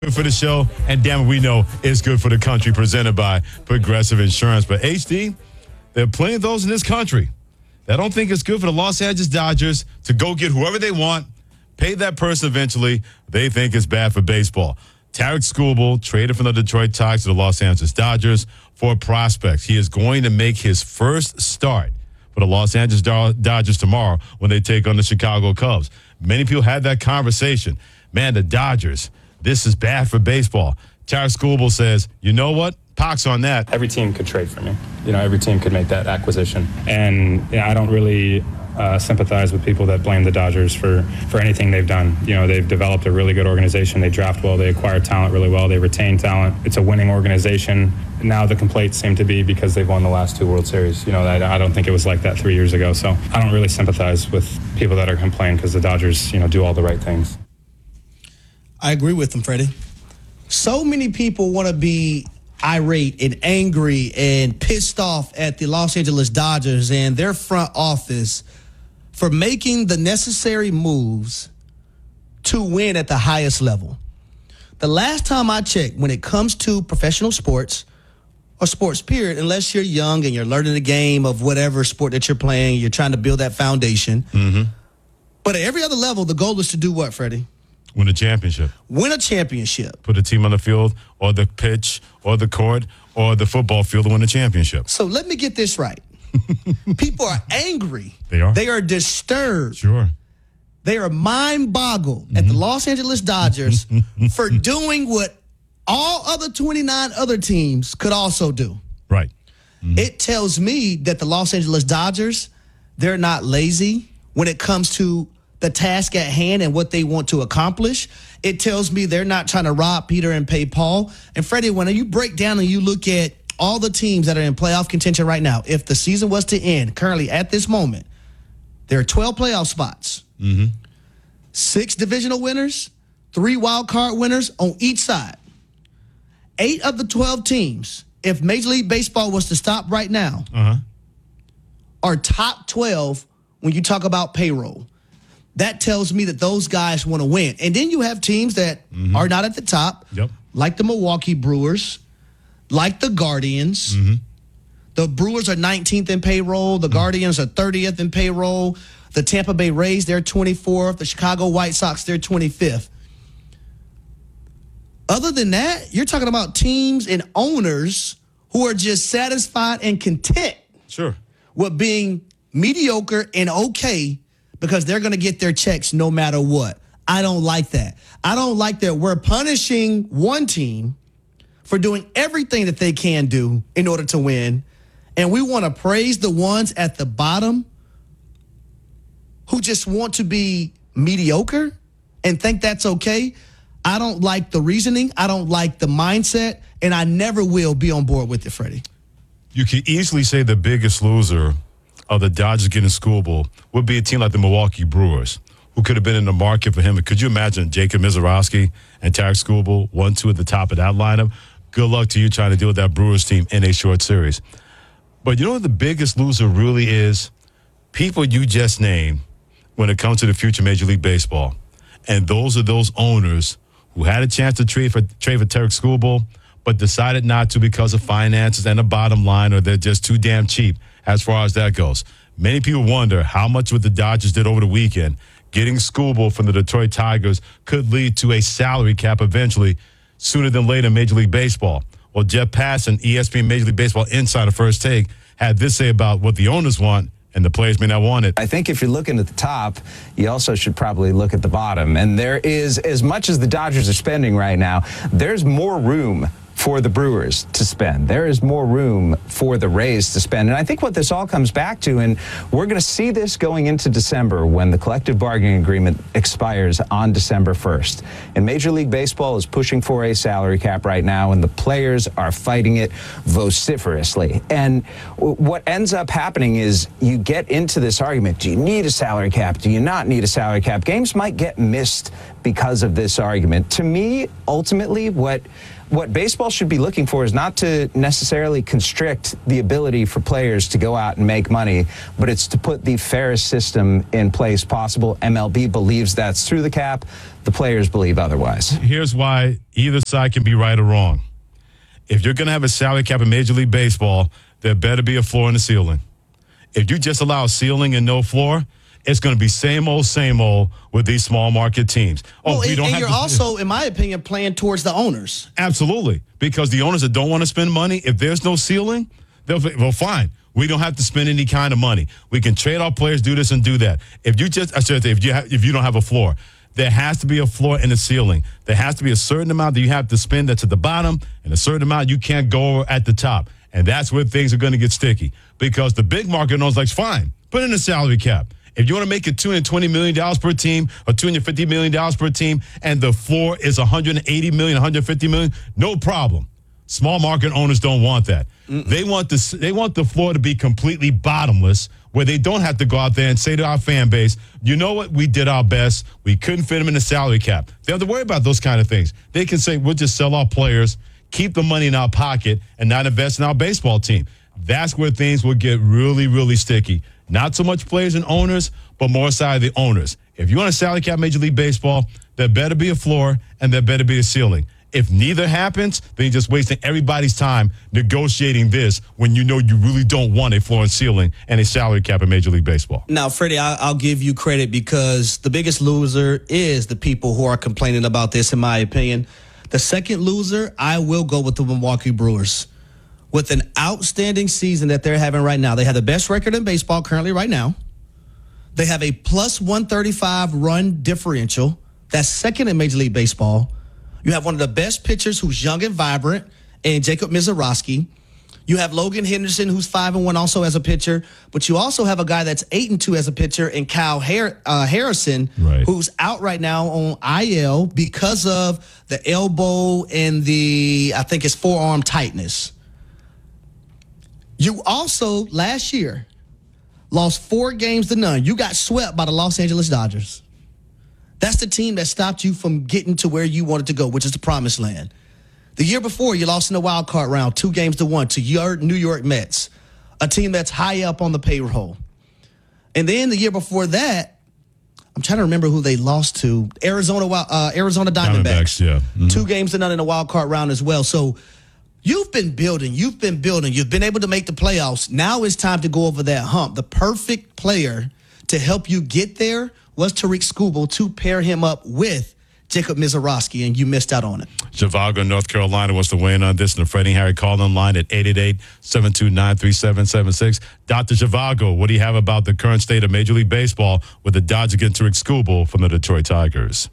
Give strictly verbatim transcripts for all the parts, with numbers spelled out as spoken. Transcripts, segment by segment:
Good for the show, and damn it, we know it's good for the country, presented by Progressive Insurance. But H D, there are plenty of those in this country that don't think it's good for the Los Angeles Dodgers to go get whoever they want, pay that person eventually. They think it's bad for baseball. Tarik Skubal traded from the Detroit Tigers to the Los Angeles Dodgers for prospects. He is going to make his first start for the Los Angeles Dodgers tomorrow when they take on the Chicago Cubs. Many people had that conversation. Man, the Dodgers, this is bad for baseball. Tarik Skubal says, you know what? Pox on that. Every team could trade for me. You know, every team could make that acquisition. And you know, I don't really uh, sympathize with people that blame the Dodgers for, for anything they've done. You know, they've developed a really good organization. They draft well. They acquire talent really well. They retain talent. It's a winning organization. Now the complaints seem to be because they've won the last two World Series. You know, I, I don't think it was like that three years ago. So I don't really sympathize with people that are complaining because the Dodgers, you know, do all the right things. I agree with them, Freddie. So many people want to be irate and angry and pissed off at the Los Angeles Dodgers and their front office for making the necessary moves to win at the highest level. The last time I checked, when it comes to professional sports or sports period, unless you're young and you're learning the game of whatever sport that you're playing, you're trying to build that foundation. Mm-hmm. But at every other level, the goal is to do what, Freddie? Win a championship. Win a championship. Put a team on the field or the pitch or the court or the football field to win a championship. So let me get this right. People are angry. They are. They are disturbed. Sure. They are mind-boggled mm-hmm. at the Los Angeles Dodgers for doing what all other twenty-nine other teams could also do. Right. Mm-hmm. It tells me that the Los Angeles Dodgers, they're not lazy when it comes to the task at hand and what they want to accomplish. It tells me they're not trying to rob Peter and pay Paul. And Freddie, when you break down and you look at all the teams that are in playoff contention right now, if the season was to end currently at this moment, there are twelve playoff spots, mm-hmm. six divisional winners, three wild card winners on each side. Eight of the twelve teams, if Major League Baseball was to stop right now, uh-huh. are top twelve when you talk about payroll. That tells me that those guys want to win. And then you have teams that mm-hmm. are not at the top, yep. like the Milwaukee Brewers, like the Guardians. Mm-hmm. The Brewers are nineteenth in payroll. The mm-hmm. Guardians are thirtieth in payroll. The Tampa Bay Rays, they're twenty-fourth. The Chicago White Sox, they're twenty-fifth. Other than that, you're talking about teams and owners who are just satisfied and content sure. with being mediocre and okay because they're going to get their checks no matter what. I don't like that. I don't like that we're punishing one team for doing everything that they can do in order to win, and we want to praise the ones at the bottom who just want to be mediocre and think that's okay. I don't like the reasoning. I don't like the mindset, and I never will be on board with it, Freddie. You can easily say the biggest loser of the Dodgers getting Skubal would be a team like the Milwaukee Brewers, who could have been in the market for him. Could you imagine Jacob Misiorowski and Tarik Skubal, one, two at the top of that lineup? Good luck to you trying to deal with that Brewers team in a short series. But you know what the biggest loser really is? People you just named when it comes to the future Major League Baseball. And those are those owners who had a chance to trade for, trade for Tarik Skubal, but decided not to because of finances and the bottom line, or they're just too damn cheap as far as that goes. Many people wonder how much what the Dodgers did over the weekend, getting Skubal from the Detroit Tigers, could lead to a salary cap eventually sooner than later in Major League Baseball. Well, Jeff Passan, E S P N Major League Baseball Insider First Take, had this say about what the owners want and the players may not want it. I think if you're looking at the top, you also should probably look at the bottom. And there is, as much as the Dodgers are spending right now, there's more room for the Brewers to spend. There is more room for the Rays to spend. And I think what this all comes back to, and we're going to see this going into December when the collective bargaining agreement expires on December first. And Major League Baseball is pushing for a salary cap right now, and the players are fighting it vociferously. And what ends up happening is you get into this argument. Do you need a salary cap? Do you not need a salary cap? Games might get missed because of this argument. To me, ultimately, what what baseball should be looking for is not to necessarily constrict the ability for players to go out and make money, but it's to put the fairest system in place possible. M L B believes that's through the cap. The players believe otherwise. Here's why either side can be right or wrong. If you're going to have a salary cap in Major League Baseball, there better be a floor and a ceiling. If you just allow a ceiling and no floor, it's going to be same old, same old with these small market teams. Oh, well, we and, don't and have you're to, also, in my opinion, playing towards the owners. Absolutely, because the owners that don't want to spend money, if there's no ceiling, they'll say, well, fine. We don't have to spend any kind of money. We can trade our players, do this and do that. If you just, I said, if you have, if you don't have a floor, there has to be a floor and a ceiling. There has to be a certain amount that you have to spend that's at the bottom, and a certain amount you can't go at the top. And that's where things are going to get sticky, because the big market knows, like, fine, put in a salary cap. If you want to make it two hundred twenty million dollars per team or two hundred fifty million dollars per team, and the floor is one hundred eighty million dollars, one hundred fifty million dollars, no problem. Small market owners don't want that. Mm-mm. They want the they want the floor to be completely bottomless, where they don't have to go out there and say to our fan base, you know what, we did our best. We couldn't fit them in the salary cap. They don't have to worry about those kind of things. They can say, we'll just sell our players, keep the money in our pocket, and not invest in our baseball team. That's where things will get really, really sticky. Not so much players and owners, but more side of the owners. If you want a salary cap Major League Baseball, there better be a floor and there better be a ceiling. If neither happens, then you're just wasting everybody's time negotiating this when you know you really don't want a floor and ceiling and a salary cap in Major League Baseball. Now, Freddie, I'll, I'll give you credit, because the biggest loser is the people who are complaining about this, in my opinion. The second loser, I will go with the Milwaukee Brewers. With an outstanding season that they're having right now. They have the best record in baseball currently right now. They have a plus one thirty-five run differential. That's second in Major League Baseball. You have one of the best pitchers who's young and vibrant, and Jacob Misiorowski. You have Logan Henderson, who's five and one also as a pitcher, but you also have a guy that's eight and two as a pitcher, and Kyle Har- uh, Harrison, right, who's out right now on I L because of the elbow and the, I think it's forearm tightness. You also, last year, lost four games to none. You got swept by the Los Angeles Dodgers. That's the team that stopped you from getting to where you wanted to go, which is the promised land. The year before, you lost in the wild card round, two games to one, to your New York Mets, a team that's high up on the payroll. And then the year before that, I'm trying to remember who they lost to, Arizona uh, Arizona Diamondbacks. Diamondbacks, yeah. Mm-hmm. Two games to none in the wild card round as well. So you've been building, you've been building, you've been able to make the playoffs. Now it's time to go over that hump. The perfect player to help you get there was Tarik Skubal, to pair him up with Jacob Misiorowski, and you missed out on it. Zhivago, North Carolina, wants to weigh in on this in the Freddie Harry call-in line at eight eight eight, seven two nine, three seven seven six. Doctor Zhivago, what do you have about the current state of Major League Baseball with the Dodgers getting Tarik Skubal from the Detroit Tigers?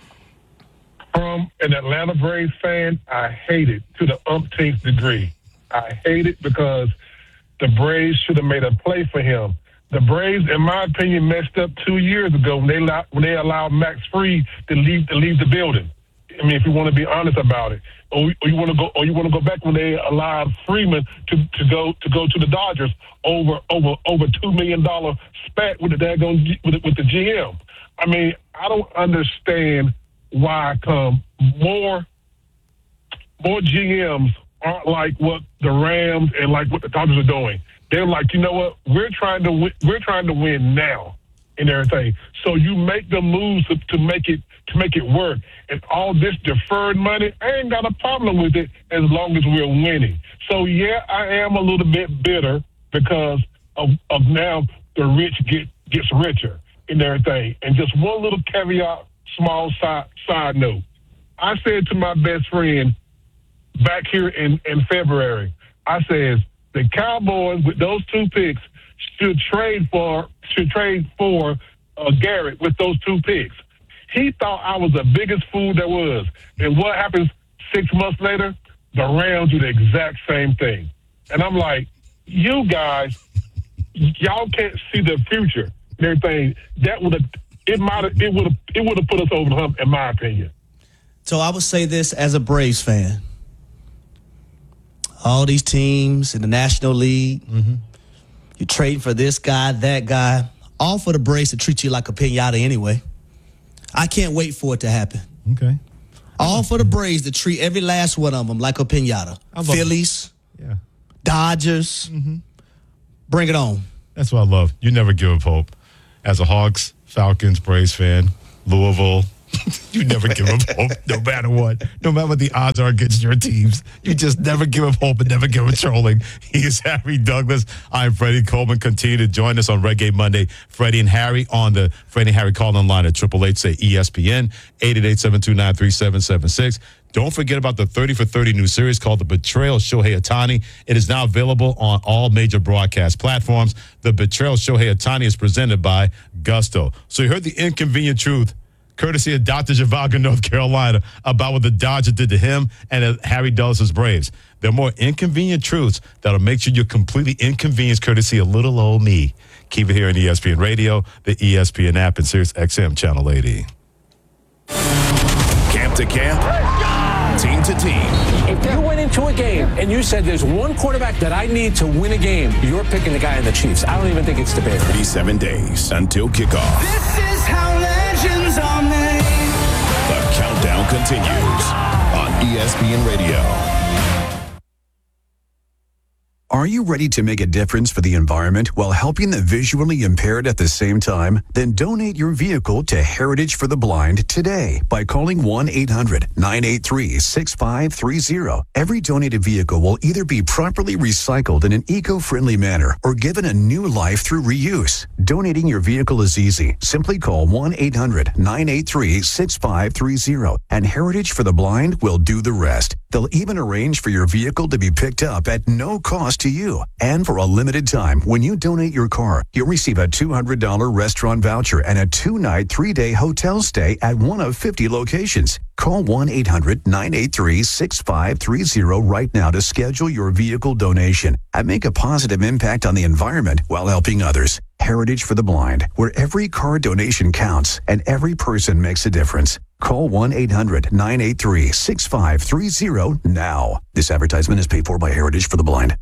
From an Atlanta Braves fan, I hate it to the umpteenth degree. I hate it because the Braves should have made a play for him. The Braves, in my opinion, messed up two years ago when they allowed, when they allowed Max Fried to leave to leave the building. I mean, if you want to be honest about it, or, or you want to go, or you want to go back when they allowed Freeman to, to go to go to the Dodgers over over over two million dollar spat with the daggone with the, with the G M. I mean, I don't understand why come more more G Ms aren't like what the Rams and like what the Dodgers are doing. They're like, you know what? We're trying to win, we're trying to win now and everything. So you make the moves to, to make it to make it work. And all this deferred money, I ain't got a problem with it as long as we're winning. So yeah, I am a little bit bitter because of, of now the rich get gets richer and everything. And just one little caveat, small side side note. I said to my best friend back here in, in February, I said, the Cowboys with those two picks should trade for should trade for uh, Garrett with those two picks. He thought I was the biggest fool there was. And what happens six months later? The Rams do the exact same thing. And I'm like, you guys, y'all can't see the future and everything. That would have it might have it would have it would have put us over the hump, in my opinion. So I would say this as a Braves fan. All these teams in the National League, mm-hmm. You're trading for this guy, that guy, all for the Braves to treat you like a pinata anyway. I can't wait for it to happen. Okay. All for the Braves to treat every last one of them like a pinata. Phillies, Yeah. Dodgers. Mm-hmm. Bring it on. That's what I love. You never give up hope. As a Hawks, Falcons, Braves fan, Louisville, you never give up hope, no matter what. No matter what the odds are against your teams. You just never give up hope and never give up trolling. He is Harry Douglas. I'm Freddie Coleman. Continue to join us on Reggae Monday. Freddie and Harry on the Freddie and Harry call-in line at eight eight eight, say E S P N, eight eight eight, seven two nine, three seven seven six. Don't forget about the thirty for thirty new series called The Betrayal of Shohei Ohtani. It is now available on all major broadcast platforms. The Betrayal of Shohei Ohtani is presented by Gusto. So you heard the inconvenient truth, courtesy of Doctor Zhivago, North Carolina, about what the Dodgers did to him and uh, Harry Douglas' Braves. There are more inconvenient truths that'll make sure you're completely inconvenienced, courtesy of little old me. Keep it here on E S P N Radio, the E S P N app, and Sirius X M Channel eighty. Camp to camp, team to team. If you went into a game and you said there's one quarterback that I need to win a game, you're picking the guy in the Chiefs. I don't even think it's debatable. thirty-seven days until kickoff. This is how legends are made. The countdown continues on E S P N Radio. Are you ready to make a difference for the environment while helping the visually impaired at the same time? Then donate your vehicle to Heritage for the Blind today by calling one eight hundred, nine eight three, six five three zero. Every donated vehicle will either be properly recycled in an eco-friendly manner or given a new life through reuse. Donating your vehicle is easy. Simply call one eight hundred, nine eight three, six five three zero and Heritage for the Blind will do the rest. They'll even arrange for your vehicle to be picked up at no cost to you. And for a limited time, when you donate your car, you'll receive a two hundred dollars restaurant voucher and a two-night, three-day hotel stay at one of fifty locations. Call one eight hundred, nine eight three, six five three zero right now to schedule your vehicle donation and make a positive impact on the environment while helping others. Heritage for the Blind, where every car donation counts and every person makes a difference. Call one eight hundred, nine eight three, six five three zero now. This advertisement is paid for by Heritage for the Blind.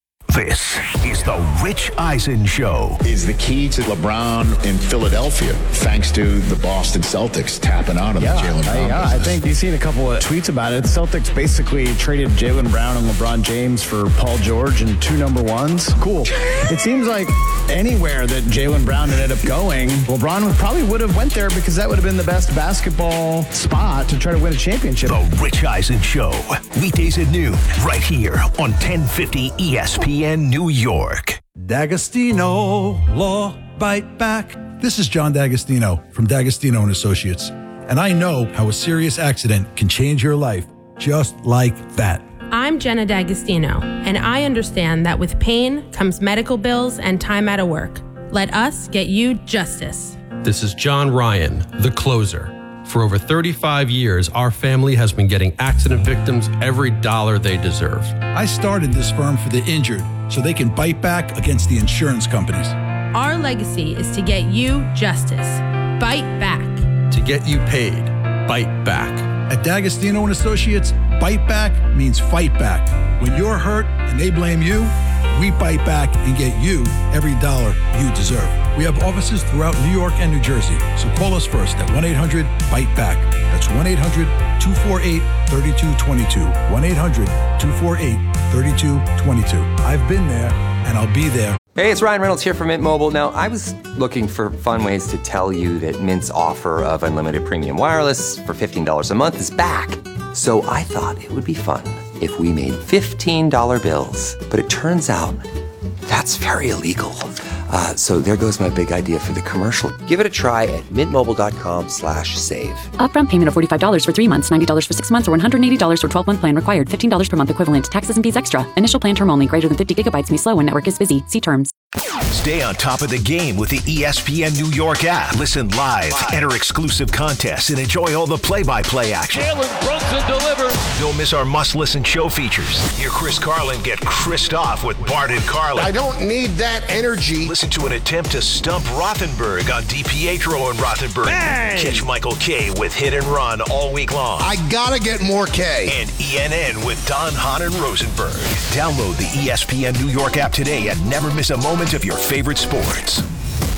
This is the Rich Eisen Show. Is the key to LeBron in Philadelphia, thanks to the Boston Celtics tapping out of yeah, the Jaylen Brown Yeah, business. I think you've seen a couple of tweets about it. The Celtics basically traded Jaylen Brown and LeBron James for Paul George and two number ones. Cool. It seems like anywhere that Jaylen Brown ended up going, LeBron would, probably would have went there because that would have been the best basketball spot to try to win a championship. The Rich Eisen Show. Weekdays at noon, right here on ten fifty E S P N New York. D'Agostino Law Bite Back. This is John D'Agostino from D'Agostino and Associates, and I know how a serious accident can change your life just like that. I'm Jenna D'Agostino, and I understand that with pain comes medical bills and time out of work. Let us get you justice. This is John Ryan, the closer. For over thirty-five years, our family has been getting accident victims every dollar they deserve. I started this firm for the injured so they can bite back against the insurance companies. Our legacy is to get you justice. Bite back. To get you paid. Bite back. At D'Agostino and Associates, bite back means fight back. When you're hurt and they blame you, we bite back and get you every dollar you deserve. We have offices throughout New York and New Jersey, so call us first at one eight hundred bite back. That's one eight hundred, two four eight, three two two two. one eight hundred, two four eight, three two two two. I've been there, and I'll be there. Hey, it's Ryan Reynolds here from Mint Mobile. Now, I was looking for fun ways to tell you that Mint's offer of unlimited premium wireless for fifteen dollars a month is back. So I thought it would be fun if we made fifteen dollar bills. But it turns out that's very illegal. Uh, so there goes my big idea for the commercial. Give it a try at mintmobile.com slash save. Upfront payment of forty-five dollars for three months, ninety dollars for six months, or one hundred eighty dollars for twelve-month plan required. fifteen dollars per month equivalent. Taxes and fees extra. Initial plan term only. Greater than fifty gigabytes may slow when network is busy. See terms. Stay on top of the game with the E S P N New York app. Listen live, enter exclusive contests, and enjoy all the play-by-play action. Jalen Brunson delivers. Don't miss our must-listen show features. Hear Chris Carlin get Chris'd off with Bart and Carlin. I don't need that energy. Listen to an attempt to stump Rothenberg on DiPietro and Rothenberg. Bang! Catch Michael K with Hit and Run all week long. I gotta get more K. And E N N with Don Hahn and Rosenberg. Download the E S P N New York app today and never miss a moment of your favorite sports.